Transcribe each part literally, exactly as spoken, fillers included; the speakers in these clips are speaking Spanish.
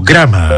Grama.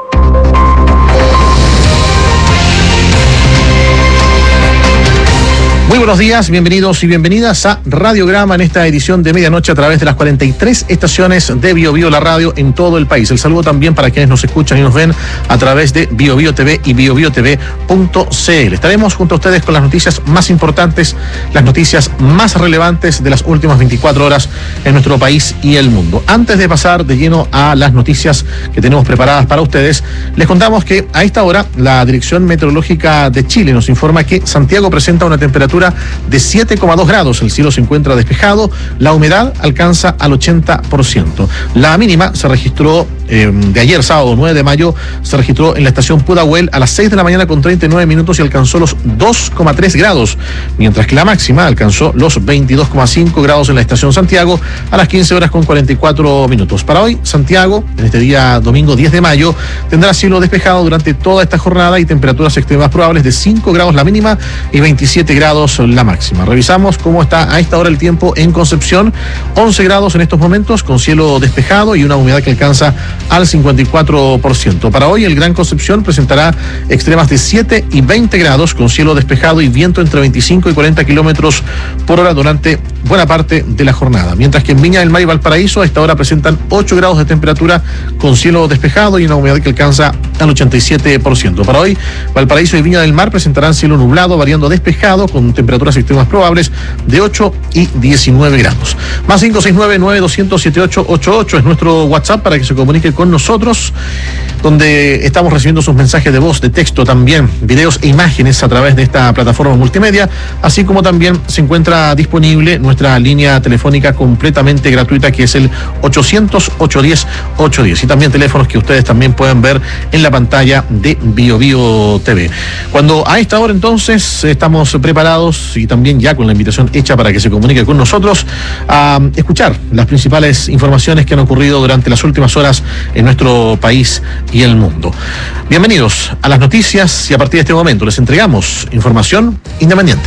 Muy buenos días, bienvenidos y bienvenidas a Radiograma en esta edición de medianoche a través de las cuarenta y tres estaciones de Bio Bio, la radio en todo el país. El saludo también para quienes nos escuchan y nos ven a través de Bio Bio T V y bio bio t v punto c l. Estaremos junto a ustedes con las noticias más importantes, las noticias más relevantes de las últimas veinticuatro horas en nuestro país y el mundo. Antes de pasar de lleno a las noticias que tenemos preparadas para ustedes, les contamos que a esta hora la Dirección Meteorológica de Chile nos informa que Santiago presenta una temperatura de siete coma dos grados, el cielo se encuentra despejado, la humedad alcanza al ochenta por ciento. La mínima se registró eh, de ayer, sábado nueve de mayo, se registró en la estación Pudahuel a las seis de la mañana con treinta y nueve minutos y alcanzó los dos coma tres grados, mientras que la máxima alcanzó los veintidós coma cinco grados en la estación Santiago a las quince horas con cuarenta y cuatro minutos. Para hoy, Santiago, en este día domingo diez de mayo, tendrá cielo despejado durante toda esta jornada y temperaturas extremas probables de cinco grados la mínima y veintisiete grados la máxima. Revisamos cómo está a esta hora el tiempo en Concepción: once grados en estos momentos con cielo despejado y una humedad que alcanza al cincuenta y cuatro por ciento. Para hoy el Gran Concepción presentará extremas de siete y veinte grados con cielo despejado y viento entre veinticinco y cuarenta kilómetros por hora durante buena parte de la jornada, mientras que en Viña del Mar y Valparaíso a esta hora presentan ocho grados de temperatura con cielo despejado y una humedad que alcanza al ochenta y siete por ciento. Para hoy Valparaíso y Viña del Mar presentarán cielo nublado variando despejado con temperaturas extremas probables de ocho y diecinueve grados. Más cinco seis nueve, nueve dos cero cero, siete ocho ocho ocho es nuestro WhatsApp para que se comunique con nosotros, donde estamos recibiendo sus mensajes de voz, de texto, también videos e imágenes a través de esta plataforma multimedia, así como también se encuentra disponible nuestra línea telefónica completamente gratuita, que es el ochocientos, ochocientos diez, ochocientos diez, y también teléfonos que ustedes también pueden ver en la pantalla de Bio Bio T V. Cuando a esta hora entonces estamos preparados y también ya con la invitación hecha para que se comunique con nosotros a escuchar las principales informaciones que han ocurrido durante las últimas horas en nuestro país y el mundo. Bienvenidos a las noticias y a partir de este momento les entregamos información independiente.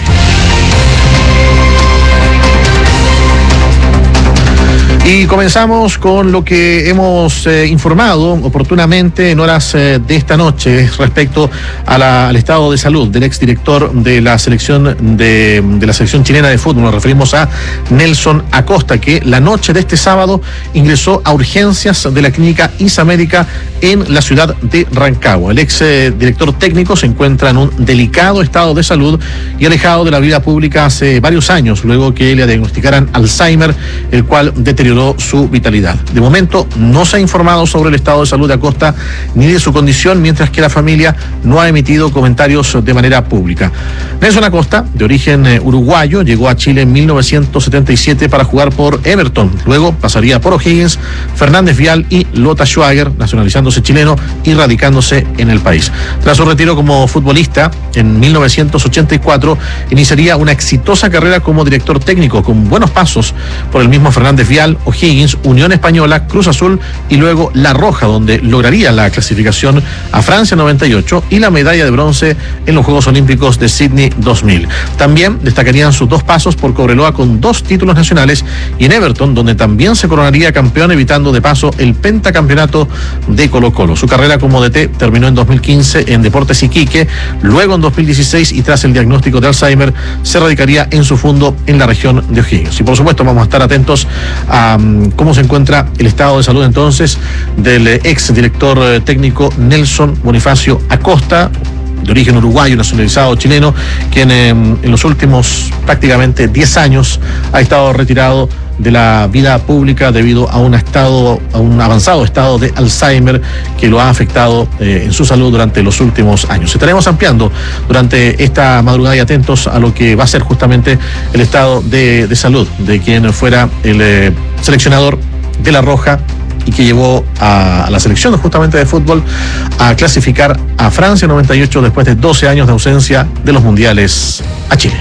Y comenzamos con lo que hemos eh, informado oportunamente en horas eh, de esta noche respecto a la, al estado de salud del exdirector de la selección de, de la selección chilena de fútbol. Nos referimos a Nelson Acosta, que la noche de este sábado ingresó a urgencias de la clínica Isamérica en la ciudad de Rancagua. El ex eh, director técnico se encuentra en un delicado estado de salud y alejado de la vida pública hace varios años, luego que le diagnosticaran Alzheimer, el cual deterioró su vitalidad. De momento no se ha informado sobre el estado de salud de Acosta ni de su condición, mientras que la familia no ha emitido comentarios de manera pública. Nelson Acosta, de origen eh, uruguayo, llegó a Chile en mil novecientos setenta y siete para jugar por Everton. Luego pasaría por O'Higgins, Fernández Vial y Lota Schwager, nacionalizándose chileno y radicándose en el país. Tras su retiro como futbolista, en mil novecientos ochenta y cuatro iniciaría una exitosa carrera como director técnico, con buenos pasos por el mismo Fernández Vial, O'Higgins, Unión Española, Cruz Azul y luego La Roja, donde lograría la clasificación a Francia noventa y ocho y la medalla de bronce en los Juegos Olímpicos de Sydney dos mil. También destacarían sus dos pasos por Cobreloa con dos títulos nacionales y en Everton, donde también se coronaría campeón, evitando de paso el pentacampeonato de Colo-Colo. Su carrera como D T terminó en dos mil quince en Deportes Iquique, luego en dos mil dieciséis y tras el diagnóstico de Alzheimer se radicaría en su fundo en la región de O'Higgins. Y por supuesto vamos a estar atentos a cómo se encuentra el estado de salud entonces del ex director técnico Nelson Bonifacio Acosta, de origen uruguayo, nacionalizado chileno, quien eh, en los últimos prácticamente diez años ha estado retirado de la vida pública debido a un estado, a un avanzado estado de Alzheimer que lo ha afectado eh, en su salud durante los últimos años. Estaremos ampliando durante esta madrugada y atentos a lo que va a ser justamente el estado de, de salud de quien fuera el eh, seleccionador de La Roja y que llevó a, a la selección justamente de fútbol a clasificar a Francia noventa y ocho después de doce años de ausencia de los mundiales a Chile.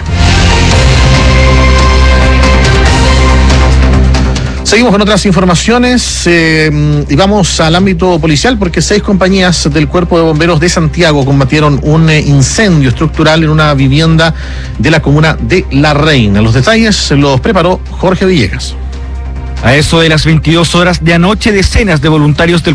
Seguimos con otras informaciones eh, y vamos al ámbito policial, porque seis compañías del Cuerpo de Bomberos de Santiago combatieron un eh, incendio estructural en una vivienda de la comuna de La Reina. Los detalles los preparó Jorge Villegas. A eso de las veintidós horas de anoche, decenas de voluntarios del